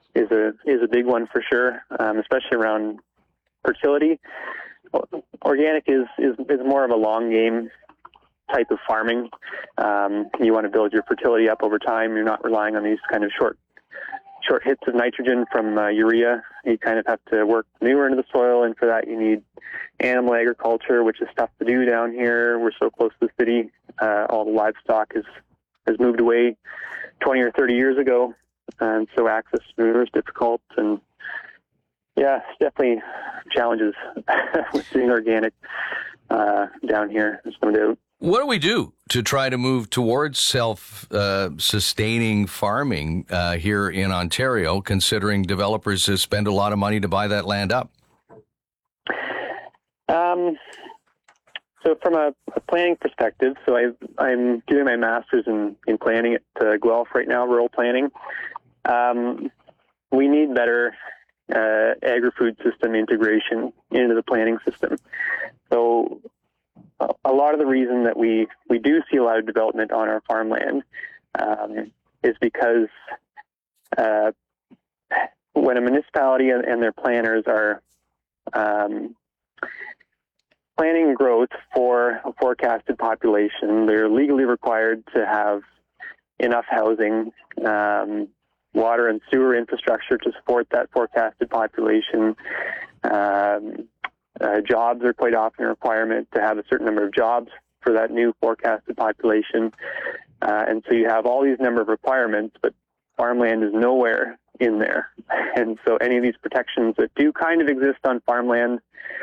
is a big one for sure, especially around fertility. Organic is more of a long game type of farming. You want to build your fertility up over time. You're not relying on these kind of short hits of nitrogen from urea. You kind of have to work manure into the soil, and for that you need animal agriculture, which is tough to do down here. We're so close to the city. All the livestock has moved away 20 or 30 years ago, and so access to manure is difficult. And yeah, it's definitely challenges with doing organic down here. There's no doubt. What do we do to try to move towards self-sustaining farming here in Ontario, considering developers spend a lot of money to buy that land up? So from a planning perspective, I'm doing my master's in planning at Guelph right now, rural planning. We need better agri-food system integration into the planning system. So a lot of the reason that we do see a lot of development on our farmland is because when a municipality and their planners are planning growth for a forecasted population, they're legally required to have enough housing, water and sewer infrastructure to support that forecasted population. Jobs are quite often a requirement to have a certain number of jobs for that new forecasted population. And so you have all these number of requirements, but farmland is nowhere in there. And so any of these protections that do kind of exist on farmland,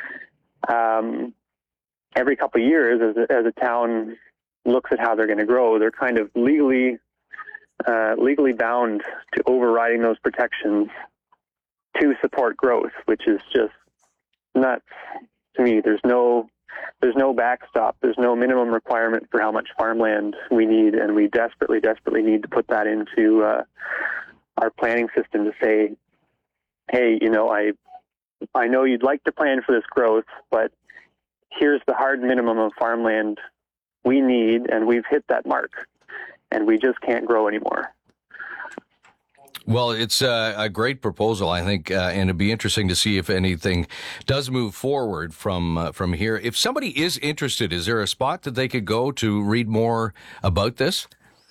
every couple of years as a town looks at how they're going to grow, they're kind of legally bound to overriding those protections to support growth, which is just nuts to me. There's no backstop. There's no minimum requirement for how much farmland we need, and we desperately need to put that into our planning system to say, hey, I know you'd like to plan for this growth, but here's the hard minimum of farmland we need, and we've hit that mark, and we just can't grow anymore. Well, it's a great proposal, I think, and it'd be interesting to see if anything does move forward from here. If somebody is interested, is there a spot that they could go to read more about this?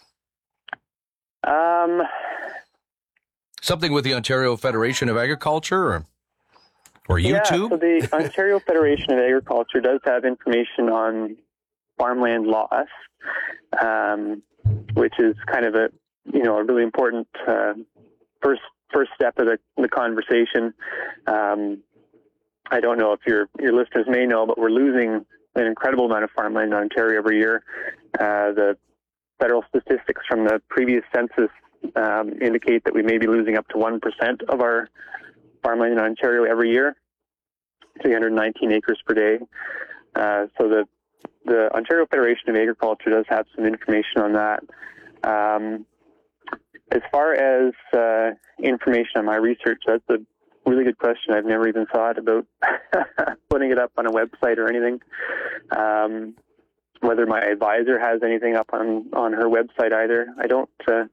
Something with the Ontario Federation of Agriculture or YouTube? Yeah, so the Ontario Federation of Agriculture does have information on farmland loss, which is kind of a really important first step of the conversation. I don't know if your listeners may know, but we're losing an incredible amount of farmland in Ontario every year. The federal statistics from the previous census indicate that we may be losing up to 1% of our farmland in Ontario every year, 319 acres per day. So the Ontario Federation of Agriculture does have some information on that. As far as information on my research, that's a really good question. I've never even thought about putting it up on a website or anything. Whether my advisor has anything up on her website either. I don't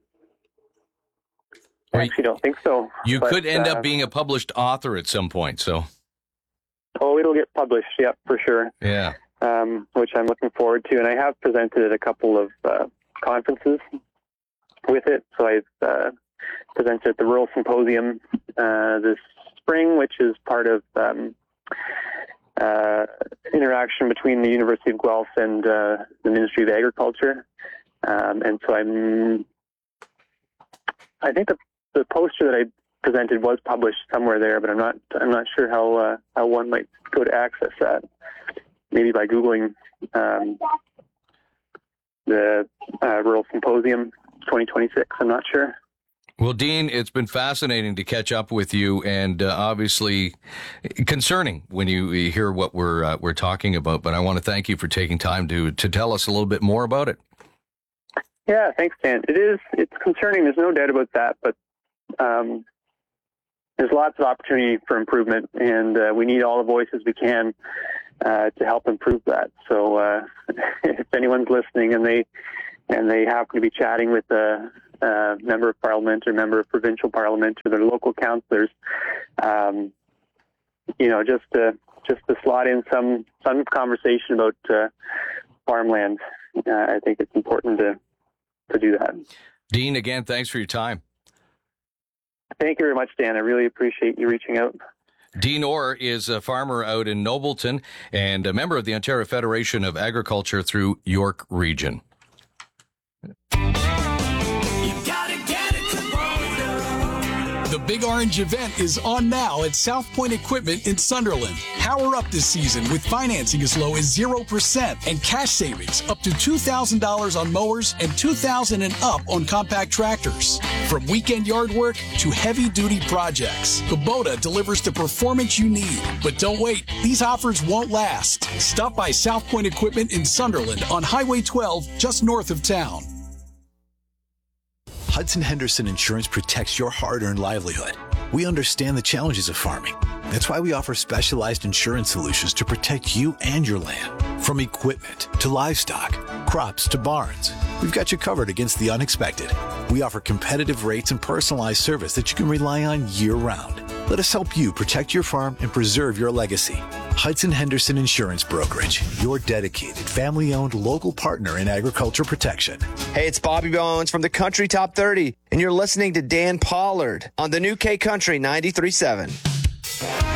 actually don't think so. You could end up being a published author at some point, so. Oh, it'll get published, yeah, for sure. Yeah. Which I'm looking forward to. And I have presented at a couple of conferences with it. So I've presented at the Rural Symposium this spring, which is part of interaction between the University of Guelph and the Ministry of Agriculture. And so I think the poster that I presented was published somewhere there, but I'm not sure how one might go to access that. Maybe by Googling the Rural Symposium 2026. I'm not sure. Well, Dean, it's been fascinating to catch up with you, and obviously concerning when you hear what we're talking about. But I want to thank you for taking time to tell us a little bit more about it. Yeah, thanks, Dan. It's concerning. There's no doubt about that. But there's lots of opportunity for improvement, and we need all the voices we can to help improve that. So if anyone's listening and they happen to be chatting with a member of parliament or member of provincial parliament or their local councillors, just to slot in some conversation about farmland. I think it's important to do that. Dean, again, thanks for your time. Thank you very much, Dan. I really appreciate you reaching out. Dean Orr is a farmer out in Nobleton and a member of the Ontario Federation of Agriculture through York Region. The Big Orange event is on now at South Point Equipment in Sunderland. Power up this season with financing as low as 0% and cash savings up to $2,000 on mowers and $2,000 and up on compact tractors. From weekend yard work to heavy-duty projects, Kubota delivers the performance you need. But don't wait, these offers won't last. Stop by South Point Equipment in Sunderland on Highway 12, just north of town. Hudson Henderson Insurance protects your hard-earned livelihood. We understand the challenges of farming. That's why we offer specialized insurance solutions to protect you and your land. From equipment to livestock, crops to barns, we've got you covered against the unexpected. We offer competitive rates and personalized service that you can rely on year-round. Let us help you protect your farm and preserve your legacy. Hudson Henderson Insurance Brokerage, your dedicated, family-owned local partner in agriculture protection. Hey, it's Bobby Bones from the Country Top 30, and you're listening to Dan Pollard on the new K Country 93.7.